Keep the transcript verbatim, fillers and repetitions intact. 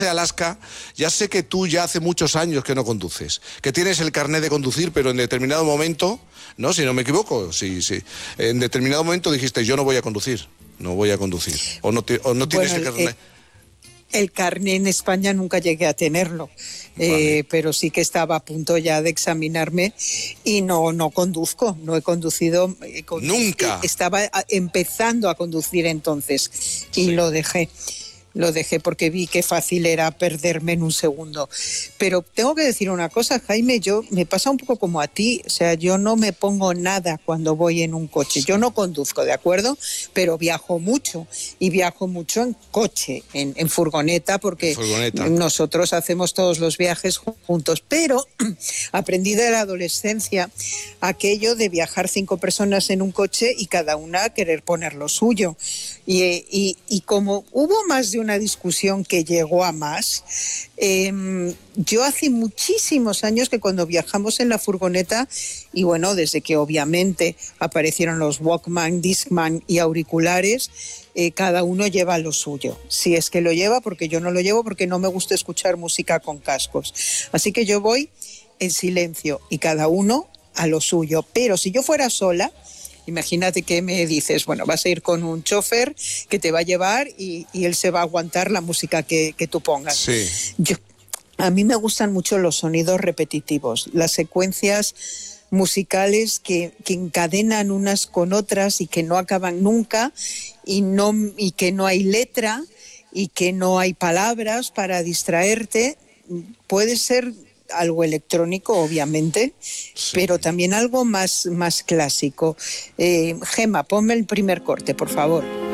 de Alaska, ya sé que tú ya hace muchos años que no conduces, que tienes el carnet de conducir, pero en determinado momento, no, si no me equivoco, sí, sí, en determinado momento dijiste, yo no voy a conducir, no voy a conducir, o no, te, o no tienes Bueno, el carnet. El, el carnet en España nunca llegué a tenerlo, Vale. eh, pero sí que estaba a punto ya de examinarme y no, no conduzco, no he conducido. Eh, con, Nunca. Eh, estaba a, empezando a conducir entonces y Sí. lo dejé. Lo dejé porque vi que fácil era perderme en un segundo. Pero tengo que decir una cosa, Jaime, yo me pasa un poco como a ti, o sea, yo no me pongo nada cuando voy en un coche. Yo no conduzco, ¿de acuerdo? Pero viajo mucho y viajo mucho en coche, en, en furgoneta, porque Furgoneta. nosotros hacemos todos los viajes juntos. Pero aprendí de la adolescencia aquello de viajar cinco personas en un coche y cada una querer poner lo suyo. Y, y, y como hubo más de una discusión que llegó a más, eh, yo hace muchísimos años que cuando viajamos en la furgoneta, y bueno, desde que obviamente aparecieron los Walkman, Discman y auriculares, eh, cada uno lleva lo suyo. Si es que lo lleva, porque yo no lo llevo, porque no me gusta escuchar música con cascos. Así que yo voy en silencio y cada uno a lo suyo. Pero si yo fuera sola, imagínate que me dices, bueno, vas a ir con un chofer que te va a llevar y, y él se va a aguantar la música que, que tú pongas. Sí. Yo, a mí me gustan mucho los sonidos repetitivos, las secuencias musicales que, que encadenan unas con otras y que no acaban nunca y, no, y que no hay letra y que no hay palabras para distraerte. Puede ser algo electrónico, obviamente, sí, pero también algo más, más clásico. Eh, Gemma, ponme el primer corte, por favor.